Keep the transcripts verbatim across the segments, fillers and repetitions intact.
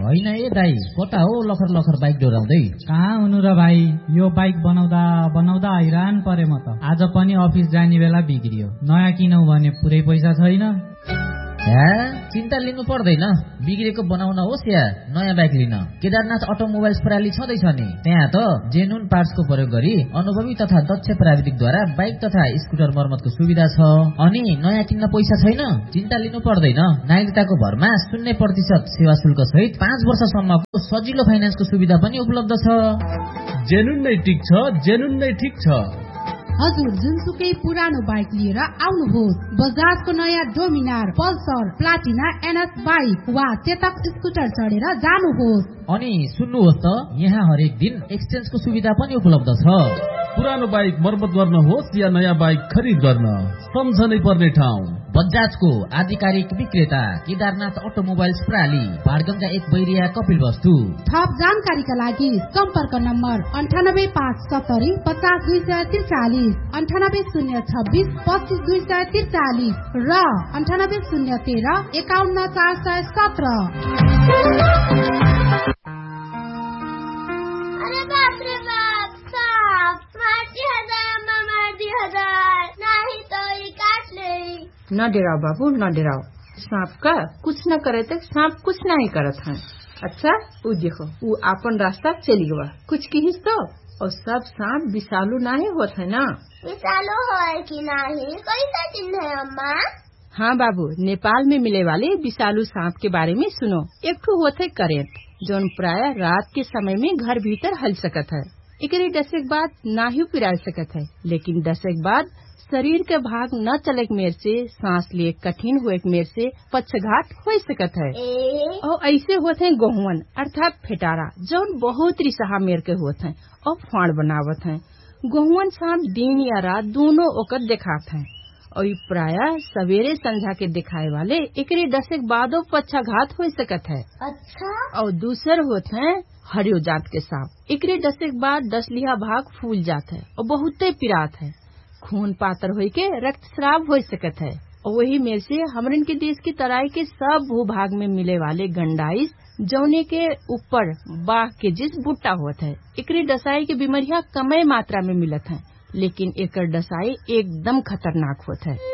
होइन ए दाइ, कता हो लखर लखर बाइक डोराउँदै? कहाँ हुनु र भाइ, यो बाइक बनाउँदा बनाउँदा हैरान परे म त। आज पनि अफिस जाने बेला बिग्रियो। नयाँ किनौ भने पुरै पैसा छैन। हे, चिन्ता लिनु पर्दैन, बिग्रेको बनाउन होस् या नयाँ बाइक लिन केदारनाथ अटोमोबाइल्स प्रणाली छँदैछ नि। त्यहाँ त जेन्युन पार्ट्सको प्रयोग गरी अनुभवी तथा दक्ष प्राविधिकद्वारा बाइक तथा स्कुटर मर्मतको सुविधा छ। अनि नयाँ किन्न पैसा छैन, चिन्ता लिनु पर्दैन। नागरिकताको भरमा शून्य प्रतिशत सेवा शुल्क सहित पाँच वर्षसम्मको सजिलो फाइनेन्सको सुविधा पनि उपलब्ध छ। जेन्युन नै ठिक छ, जेन्युन नै ठिक छ। हजुर जुनसुकै पुरानो बाइक लिएर आउनुहोस्। बजाजको नयाँ Dominar, Pulsar, Platina, NS bike वा चेतक स्कुटर चढेर जानुहोस्। अनि सुन्नुहोस् त, यहाँ हरेक दिन एक्सचेन्जको सुविधा पनि उपलब्ध छ। पुरानो बाइक मर्मत गर्न होस् या नयाँ बाइक खरिद गर्न, सम्झनै पर्ने ठाउँ बजाजको आधिकारिक विक्रेता केदारनाथ अटोमोबाइल्स प्रणाली, बाडगंगा एक बैरिया कपिलवस्तु। थप जानकारीका लागि सम्पर्क नम्बर अन्ठानब्बे पाँच सत्तरी पचास दुई सय त्रिचालिस, अन्ठानब्बे शून्य छब्बिस पच्चिस दुई सय त्रिचालिस र अन्ठानब्बे शून्य तेह्र एकाउन्न चार सय सत्र। न डराओ बाबू, न डराओ। सांप का कुछ न करे तक सांप कुछ नहीं करत है। अच्छा वो देखो, वो अपन रास्ता चली गवा, कुछ किहिस तो। और सब सांप विषालु नहीं होत है ना? विषालु है कि नहीं, कैसे चिन्हे अम्मा? हाँ बाबू, नेपाल में मिले वाले विषालु सांप के बारे में सुनो। एक ठो होते करेंट, जोन प्राय रात के समय में घर भीतर हल सकत है। एकरे दसेक बाद ना ही पिरा सकत है, लेकिन दसेक बाद शरीर के भाग न चले मेर से सांस लिए कठिन हुए मेर से पक्षघात हो सकत है। और ऐसे होते हैं गोहुवन अर्थात फेटारा, जौन बहुत रिसहा मेर के होते हैं और फाड़ बनावत हैं। गोहुवन सांप दिन या रात दोनों ओकर दिखात हैं और प्राय सवेरे संझा के दिखाए वाले एकरे दसेक बादो पक्षाघात हो सकत है। अच्छा। और दूसर होते हैं हरियो जात के सांप, एकरे दसेक बाद दसलिहा भाग फूल जात है और बहुते पिरात है। खून पातर होई के रक्तस्राव हो सकत है। और वही में से हमरन के देश की तराई के सब भूभाग में मिले वाले गंडाइस, जौने के ऊपर बाघ के जिस बुट्टा होत है, एकरे डसाई की बीमारियां कमे मात्रा में मिलत है, लेकिन एकर डसाई एकदम खतरनाक होत है।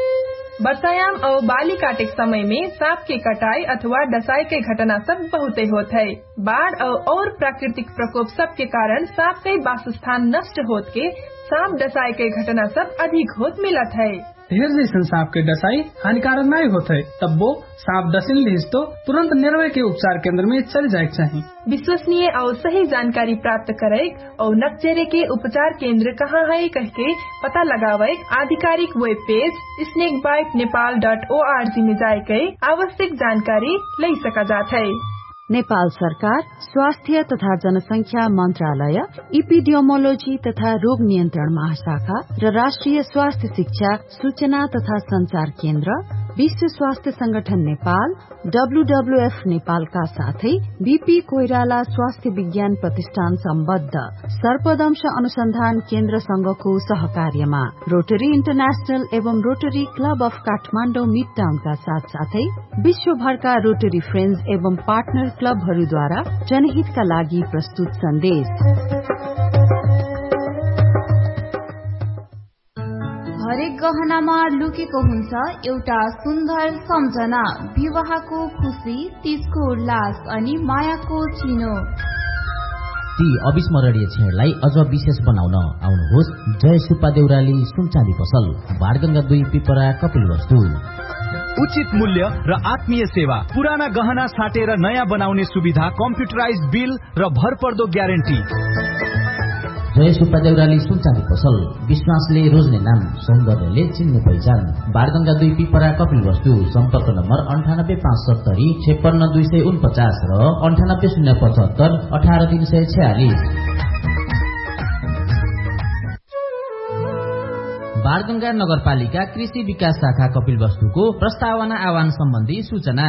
वर्षायाम और बाली काटे समय में सांप के कटाई अथवा डसाई के घटना सब बहुते होत है। बाढ़ और, और प्राकृतिक प्रकोप सब के कारण सांप के वासस्थान नष्ट होत के सांप डसाई के घटना सब अधिक होत मिलत है। ढेर जैसन सांप के डसाई हानिकारक नहीं होते है, तब वो सांप डसिन लिहिस तो तुरंत निर्भय के उपचार केंद्र में चल जाए चाहिए। विश्वसनीय और सही जानकारी प्राप्त करे और नकचेरे के उपचार केंद्र कहाँ है कह के पता लगावे आधिकारिक web page snake bite Nepal dot O R G में जाके आवश्यक जानकारी ले सका जाता है। नेपाल सरकार स्वास्थ्य तथा जनसंख्या मंत्रालय, इपिडियोमोलोजी तथा रोग नियन्त्रण महाशाखा र राष्ट्रिय स्वास्थ्य शिक्षा सूचना तथा संचार केन्द्र, विश्व स्वास्थ्य संगठन नेपाल, डब्ल्यूडब्ल्यूएफ नेपालका साथै बीपी कोइराला स्वास्थ्य विज्ञान प्रतिष्ठान सम्बद्ध सर्पदंश अनुसन्धान केन्द्र संघको सहकार्यमा रोटरी इन्टरनेशनल एवं rotary club of Kathmandu mid टाउनका साथ साथै विश्वभरका रोटरी फ्रेन्ड्स एवं पार्टनर क्लबहरूद्वारा जनहितका लागि प्रस्तुत सन्देश। हरेक गहनामा लुकेको हुन्छ एउटा सुन्दर सम्झना, विवाहको खुशी, तीजको उल्लास अनि मायाको चिनो। ती अविस्मरणीय क्षणलाई अझ विशेष बनाउन आउनुहोस् जय सुब्बा देउराली सुनचाँदी पसल, बाडगंगा दुई पिपरा कपिलवस्तु। उचित मूल्य र आत्मीय सेवा, पुराना गहना साटेर नयाँ बनाउने सुविधा, कम्प्युटराइज बिल र भरपर्दो ग्यारेन्टी। जय सुब्बा देउराली सुनचाँदी पसल, विश्वासले रोज्ने नाम, सौन्दर्यले चिन्ने पहिचान, बाडगंगा दुई पिपरा कपिलवस्तु। सम्पर्क नम्बर अन्ठानब्बे पाँच सत्तरी छेपन्न दुई सय उनपचास र अन्ठानब्बे शून्य पचहत्तर अठार तीन सय छयालिस। बाडगंगा नगरपालिका कृषि विकास शाखा कपिलवस्तुको प्रस्तावना आह्वान सम्बन्धी सूचना।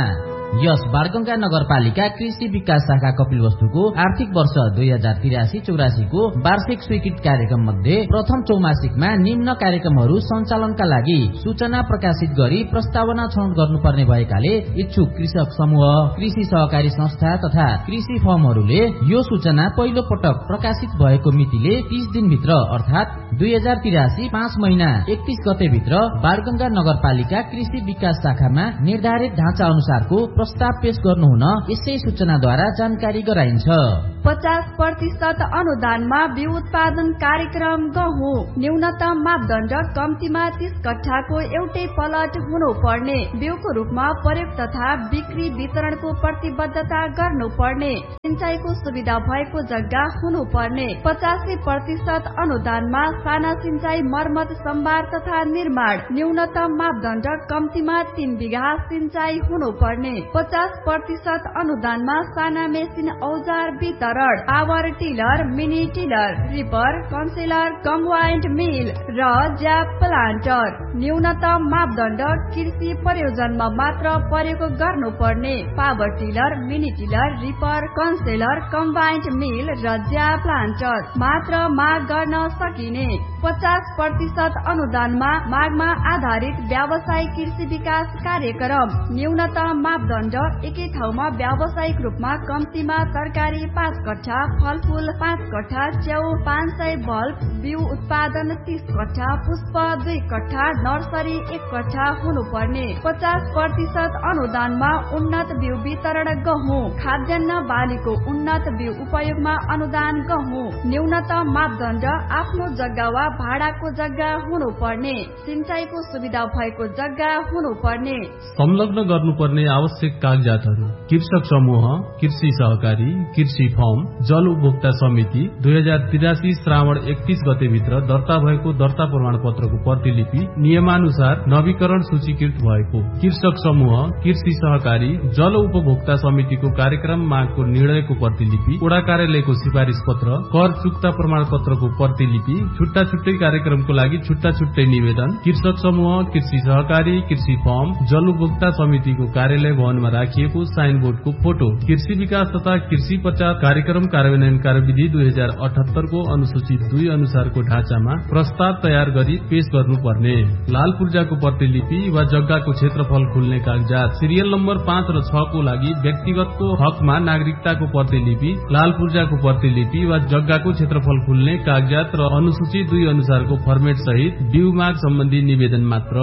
यस बाणगंगा नगरपालिका कृषि विकास शाखा कपिलवस्तुको आर्थिक वर्ष दुई हजार तिरासी चौरासी को वार्षिक स्वीकृत कार्यक्रम मध्ये प्रथम चौमासिकमा निम्न कार्यक्रमहरू सञ्चालनका लागि सूचना प्रकाशित गरी प्रस्तावना छनौट गर्नुपर्ने भएकाले इच्छुक कृषक समूह, कृषि सहकारी संस्था तथा कृषि फर्महरूले यो सूचना पहिलो पटक प्रकाशित भएको मितिले तीस दिनभित्र अर्थात दुई हजार तिरासी पाँच महिना एकतीस गते भित्र बाणगंगा नगरपालिका कृषि विकास शाखामा निर्धारित ढाँचा अनुसारको प्रस्ताव पेश गर्नुहुन यसै सूचनाद्वारा जानकारी गराइन्छ। पचास प्रतिशत अनुदानमा बिउ उत्पादन कार्यक्रम गहुँ न्यूनतम मापदण्ड कम्तीमा तीस कट्ठाको एउटै प्लट हुनुपर्ने, बिउको रूपमा प्रयोग तथा बिक्री वितरणको प्रतिबद्धता गर्नुपर्ने, सिंचाइको सुविधा भएको जग्गा हुनुपर्ने, पचासी प्रतिशत अनुदानमा साना सिंचाई मर्मत सम्भार तथा निर्माण न्यूनतम मापदण्ड कम्तीमा तीन बिघा सिंचाई हुनुपर्ने, पचास प्रतिशत अनुदानमा साना मेसिन औजार वितरण, power tiller, mini tiller, ripper, कन्सेलर, combined मिल र ज्याप प्लान्टर न्यूनतम मापदण्ड कृषि प्रयोजनमा मात्र प्रयोग गर्नुपर्ने, power tiller, mini tiller, ripper, कन्सेलर, combined मिल र ज्याप प्लान्टर मात्र माग गर्न सकिने, पचास प्रतिशत अनुदानमा मागमा आधारित व्यावसायिक कृषि विकास कार्यक्रम न्यूनतम मापदण्ड एकै ठाउँमा व्यावसायिक रूपमा कम्तीमा तरकारी पाँच कट्ठा, फलफूल पाँच कट्ठा, च्याउ पाँच सय बल्ब, बिउ उत्पादन तीस कट्ठा, पुष्प दुई कट्ठा, नर्सरी एक कट्ठा हुनुपर्ने, पचास प्रतिशत अनुदानमा उन्नत बिउ वितरण गहुँ खाद्यान्न बालीको उन्नत बिउ उपयोगमा अनुदान गहुँ न्यूनतम मापदण्ड आफ्नो जग्गा वा भाडाको जग्गा हुनुपर्ने, सिंचाइको सुविधा भएको जग्गा हुनुपर्ने, संलग्न गर्नुपर्ने आवश्यक कागजातहरू कृषक समूह, कृषि सहकारी, कृषि फर्म, जल उपभोक्ता समिति दुई हजार तिरासी श्रावण एकतीस गते भित्र दर्ता भएको दर्ता प्रमाण पत्रको प्रतिलिपि नियमानुसार नवीकरण सूचीकृत भएको, कृषक समूह, कृषि सहकारी, जल उपभोक्ता समितिको कार्यक्रम मागको निर्णयको प्रतिलिपि, वडा कार्यालयको सिफारिस पत्र, कर चुक्ता प्रमाण पत्रको प्रतिलिपि, छुट्टा छुट्टै कार्यक्रमको लागि छुट्टा छुट्टै निवेदन, कृषक समूह, कृषि सहकारी, कृषि फर्म, जल उपभोक्ता समितिको कार्यालय भवनमा राखिएको साइन बोर्डको फोटो, कृषि विकास तथा कृषि प्रचार कार्यक्रम कार्यान्वयन कार्यविधि दुई हजार अठहत्तर को अनुसूची दुई अनुसारको ढाँचामा प्रस्ताव तयार गरी पेश गर्नुपर्ने, लाल पूर्जाको प्रतिलिपि वा जग्गाको क्षेत्रफल खुल्ने कागजात, सिरियल नम्बर पाँच र छ को लागि व्यक्तिगतको हकमा नागरिकताको प्रतिलिपि, लाल पूर्जाको प्रतिलिपि वा जग्गाको क्षेत्रफल खुल्ने कागजात र अनुसूची दुई अनुसारको फर्मेट सहित बिउ माग सम्बन्धी निवेदन मात्र।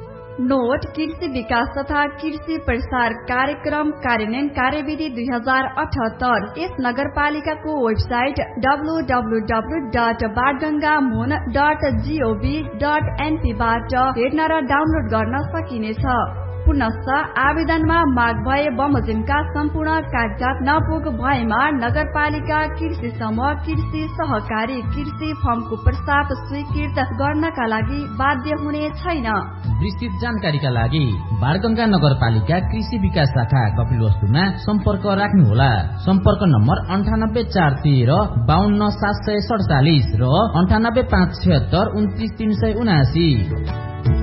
नोट कृषि विकास तथा कृषि प्रसार कार्यक्रम कार्यान्वयन कार्यविधि दुई हजार अठहत्तर यस नगरपालिकाको website W W W dot Banganga मुन डट जीओभी डट एनपी बाट हेर्न र डाउनलोड गर्न सकिनेछ। पुनश्च आवेदनमा माग भए बमोजिमका सम्पूर्ण कागजात नपुग भएमा नगरपालिका कृषि समूह, कृषि सहकारी, कृषि फर्मको प्रस्ताव स्वीकृत गर्नका लागि बाध्य हुने छैन। विस्तृत जानकारीका लागि बाणगंगा नगरपालिका कृषि विकास शाखा कपिलवस्तुमा सम्पर्क राख्नुहोला। सम्पर्क नम्बर अन्ठानब्बे चार तेह्र बाहन्न सात सय सडचालिस र अन्ठानब्बे पाँच छिहत्तर उन्तिस तीन सय उनासी।